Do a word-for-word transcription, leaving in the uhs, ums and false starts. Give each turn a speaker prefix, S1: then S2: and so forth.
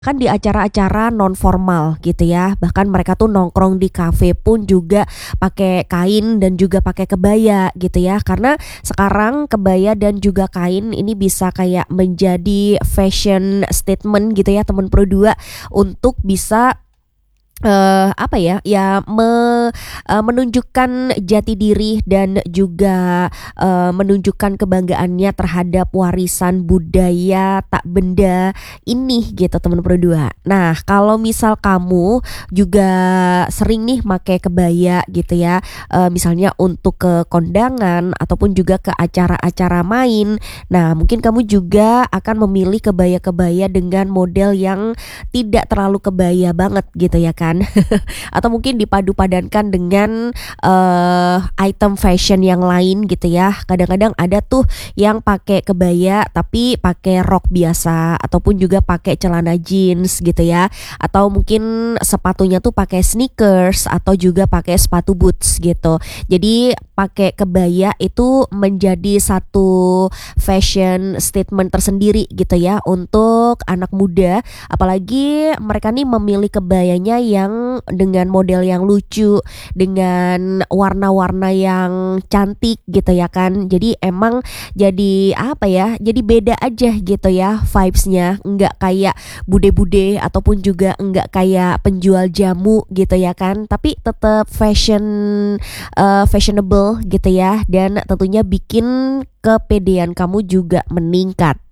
S1: Kan di acara-acara non formal gitu ya, bahkan mereka tuh nongkrong di kafe pun juga pakai kain dan juga pakai kebaya gitu ya. Karena sekarang kebaya dan juga kain ini bisa kayak menjadi fashion statement gitu ya teman Pro dua untuk bisa Eee, apa ya, ya me eee, menunjukkan jati diri dan juga, eee, menunjukkan kebanggaannya terhadap warisan budaya tak benda ini gitu teman Pro dua. Nah kalau misal kamu juga sering nih make kebaya gitu ya, eee, misalnya untuk ke kondangan ataupun juga ke acara-acara main. Nah mungkin kamu juga akan memilih kebaya-kebaya dengan model yang tidak terlalu kebaya banget gitu ya kan. Atau mungkin dipadu-padankan dengan, eee, item fashion yang lain gitu ya. Kadang-kadang ada tuh yang pakai kebaya tapi pakai rok biasa ataupun juga pakai celana jeans gitu ya. Atau mungkin sepatunya tuh pakai sneakers atau juga pakai sepatu boots gitu. Jadi pakai kebaya itu menjadi satu fashion statement tersendiri gitu ya untuk anak muda. Apalagi mereka nih memilih kebayanya yang dengan model yang lucu, dengan warna-warna yang cantik gitu ya kan. Jadi emang jadi apa ya, jadi beda aja gitu ya vibes-nya. Nggak kayak bude-bude ataupun juga nggak kayak penjual jamu gitu ya kan. Tapi tetap fashion, eee, fashionable gitu ya, dan tentunya bikin kepedean kamu juga meningkat.